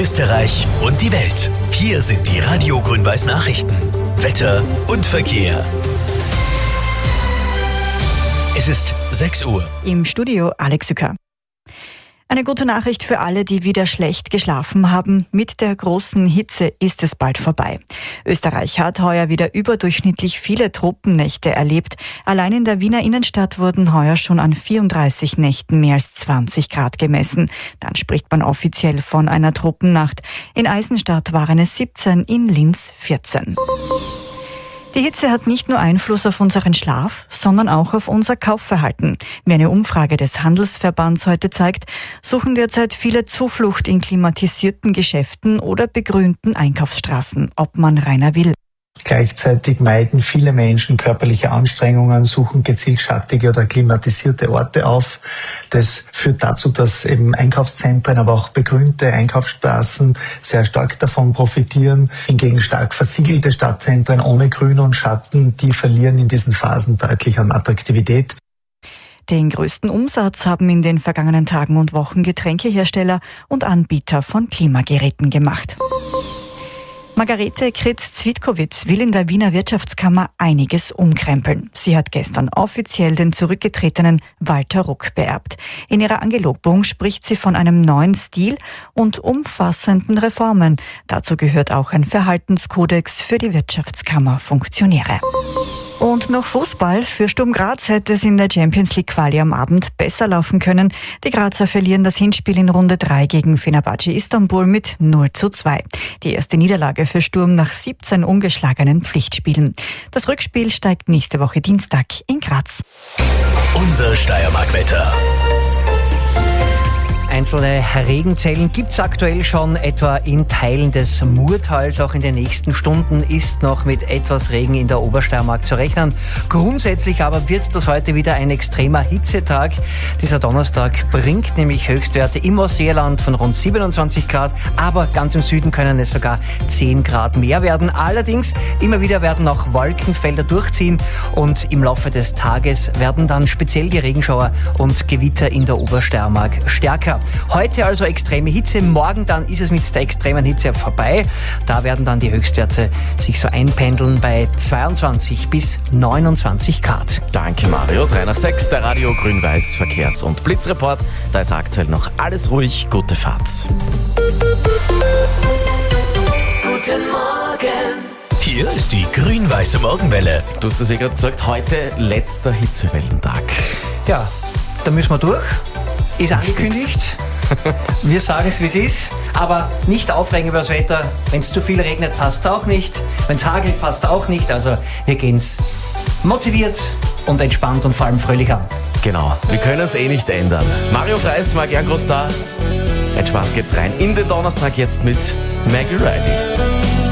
Österreich und die Welt. Hier sind die Radio Grün-Weiß Nachrichten. Wetter und Verkehr. Es ist 6 Uhr. Im Studio Alex Sücker. Eine gute Nachricht für alle, die wieder schlecht geschlafen haben. Mit der großen Hitze ist es bald vorbei. Österreich hat heuer wieder überdurchschnittlich viele Tropennächte erlebt. Allein in der Wiener Innenstadt wurden heuer schon an 34 Nächten mehr als 20 Grad gemessen. Dann spricht man offiziell von einer Tropennacht. In Eisenstadt waren es 17, in Linz 14. Die Hitze hat nicht nur Einfluss auf unseren Schlaf, sondern auch auf unser Kaufverhalten. Wie eine Umfrage des Handelsverbands heute zeigt, suchen derzeit viele Zuflucht in klimatisierten Geschäften oder begrünten Einkaufsstraßen, ob man reiner will. Gleichzeitig meiden viele Menschen körperliche Anstrengungen, suchen gezielt schattige oder klimatisierte Orte auf. Das führt dazu, dass eben Einkaufszentren, aber auch begrünte Einkaufsstraßen sehr stark davon profitieren. Hingegen stark versiegelte Stadtzentren ohne Grün und Schatten, die verlieren in diesen Phasen deutlich an Attraktivität. Den größten Umsatz haben in den vergangenen Tagen und Wochen Getränkehersteller und Anbieter von Klimageräten gemacht. Margarete Kritz-Zwitkowitz will in der Wiener Wirtschaftskammer einiges umkrempeln. Sie hat gestern offiziell den zurückgetretenen Walter Ruck beerbt. In ihrer Angelobung spricht sie von einem neuen Stil und umfassenden Reformen. Dazu gehört auch ein Verhaltenskodex für die Wirtschaftskammerfunktionäre. Und noch Fußball. Für Sturm Graz hätte es in der Champions League Quali am Abend besser laufen können. Die Grazer verlieren das Hinspiel in Runde 3 gegen Fenerbahce Istanbul mit 0:2. Die erste Niederlage für Sturm nach 17 ungeschlagenen Pflichtspielen. Das Rückspiel steigt nächste Woche Dienstag in Graz. Unser Steiermark-Wetter. Einzelne Regenzellen gibt es aktuell schon, etwa in Teilen des Murtals. Auch in den nächsten Stunden ist noch mit etwas Regen in der Obersteiermark zu rechnen. Grundsätzlich aber wird das heute wieder ein extremer Hitzetag. Dieser Donnerstag bringt nämlich Höchstwerte im Ostseeland von rund 27 Grad, aber ganz im Süden können es sogar 10 Grad mehr werden. Allerdings immer wieder werden auch Wolkenfelder durchziehen und im Laufe des Tages werden dann speziell die Regenschauer und Gewitter in der Obersteiermark stärker. Heute also extreme Hitze, morgen dann ist es mit der extremen Hitze vorbei. Da werden dann die Höchstwerte sich so einpendeln bei 22 bis 29 Grad. Danke Mario, 3 nach 6, der Radio Grün-Weiß Verkehrs- und Blitzreport. Da ist aktuell noch alles ruhig, gute Fahrt. Guten Morgen. Hier ist die grün-weiße Morgenwelle. Du hast es ja gerade gesagt, heute letzter Hitzewellentag. Ja, da müssen wir durch. Ist angekündigt. Wir sagen es, wie es ist. Aber nicht aufregen über das Wetter. Wenn es zu viel regnet, passt es auch nicht. Wenn es hagelt, passt es auch nicht. Also wir gehen es motiviert und entspannt und vor allem fröhlich an. Genau, wir können es eh nicht ändern. Mario Preis, Marc Groß da. Entspannt geht's rein in den Donnerstag jetzt mit Maggie Riley.